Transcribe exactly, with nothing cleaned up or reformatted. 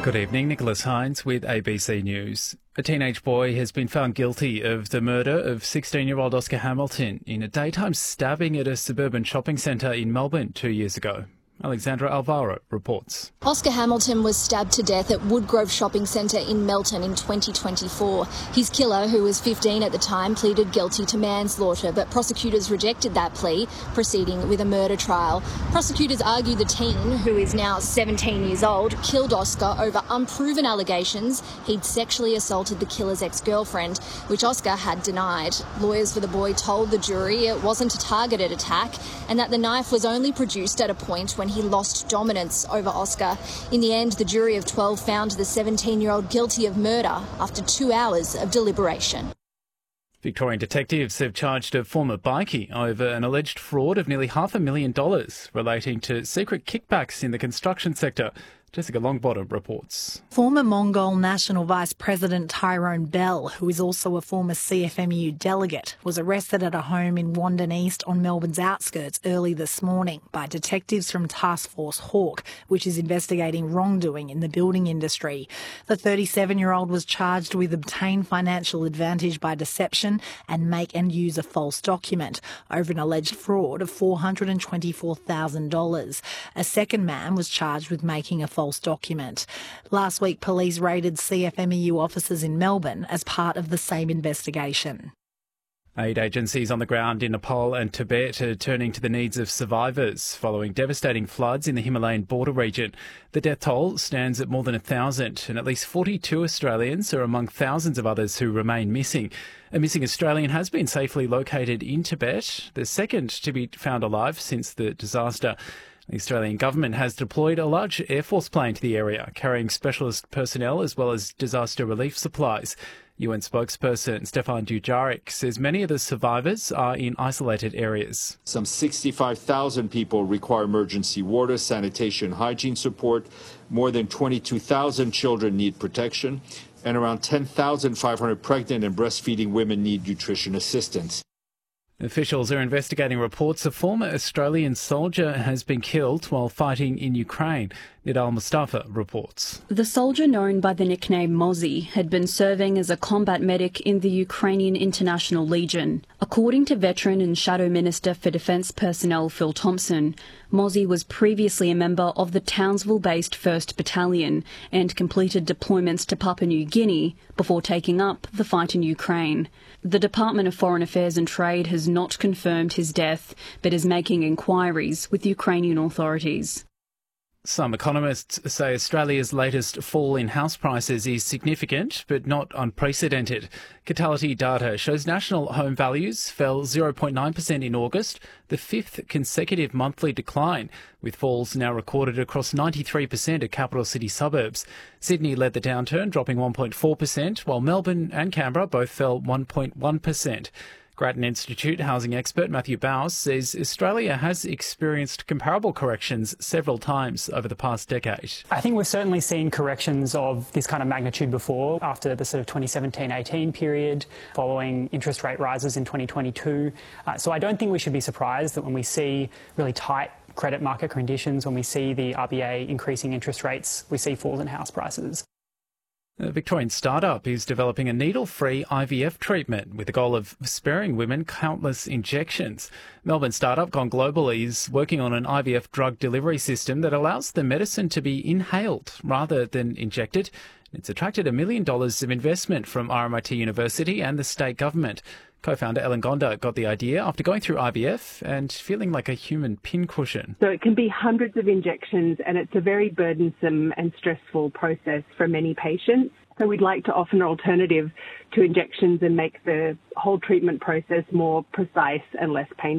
Good evening, Nicholas Hines with A B C News. A teenage boy has been found guilty of the murder of sixteen-year-old Oscar Hamilton in a daytime stabbing at a suburban shopping centre in Melbourne two years ago. Alexandra Alvaro reports. Oscar Hamilton was stabbed to death at Woodgrove Shopping Centre in Melton in twenty twenty-four. His killer, who was fifteen at the time, pleaded guilty to manslaughter, but prosecutors rejected that plea, proceeding with a murder trial. Prosecutors argue the teen, who is now seventeen years old, killed Oscar over unproven allegations he'd sexually assaulted the killer's ex-girlfriend, which Oscar had denied. Lawyers for the boy told the jury it wasn't a targeted attack and that the knife was only produced at a point when he lost dominance over Oscar. In the end, the jury of twelve found the seventeen-year-old guilty of murder after two hours of deliberation. Victorian detectives have charged a former bikie over an alleged fraud of nearly half a million dollars relating to secret kickbacks in the construction sector. Jessica Longbottom reports. Former Mongol National Vice President Tyrone Bell, who is also a former C F M U delegate, was arrested at a home in Wandon East on Melbourne's outskirts early this morning by detectives from Task Force Hawk, which is investigating wrongdoing in the building industry. The thirty-seven-year-old was charged with obtain financial advantage by deception and make and use a false document over an alleged fraud of four hundred twenty-four thousand dollars. A second man was charged with making a false document. Last week, police raided C F M E U offices in Melbourne as part of the same investigation. Aid agencies on the ground in Nepal and Tibet are turning to the needs of survivors following devastating floods in the Himalayan border region. The death toll stands at more than a thousand, and at least forty-two Australians are among thousands of others who remain missing. A missing Australian has been safely located in Tibet, the second to be found alive since the disaster. The Australian government has deployed a large Air Force plane to the area, carrying specialist personnel as well as disaster relief supplies. U N spokesperson Stefan Dujarric says many of the survivors are in isolated areas. Some sixty-five thousand people require emergency water, sanitation, hygiene support. More than twenty-two thousand children need protection, and around ten thousand five hundred pregnant and breastfeeding women need nutrition assistance. Officials are investigating reports a former Australian soldier has been killed while fighting in Ukraine. Nidal Mustafa reports. The soldier, known by the nickname Mozzie, had been serving as a combat medic in the Ukrainian International Legion. According to veteran and Shadow Minister for Defence Personnel Phil Thompson, Mozzie was previously a member of the Townsville-based first Battalion and completed deployments to Papua New Guinea before taking up the fight in Ukraine. The Department of Foreign Affairs and Trade has not confirmed his death, but is making inquiries with Ukrainian authorities. Some economists say Australia's latest fall in house prices is significant but not unprecedented. Catality data shows national home values fell zero point nine percent in August, the fifth consecutive monthly decline, with falls now recorded across ninety-three percent of capital city suburbs. Sydney led the downturn, dropping one point four percent, while Melbourne and Canberra both fell one point one percent. Grattan Institute housing expert Matthew Bowes says Australia has experienced comparable corrections several times over the past decade. I think we've certainly seen corrections of this kind of magnitude before, after the sort of twenty seventeen eighteen period, following interest rate rises in twenty twenty-two. Uh, so I don't think we should be surprised that when we see really tight credit market conditions, when we see the R B A increasing interest rates, we see falls in house prices. A Victorian startup is developing a needle-free I V F treatment with the goal of sparing women countless injections. Melbourne startup Gone Global is working on an I V F drug delivery system that allows the medicine to be inhaled rather than injected. It's attracted a million dollars of investment from R M I T University and the state government. Co-founder Ellen Gonda got the idea after going through I V F and feeling like a human pincushion. So it can be hundreds of injections, and it's a very burdensome and stressful process for many patients. So we'd like to offer an alternative to injections and make the whole treatment process more precise and less painful.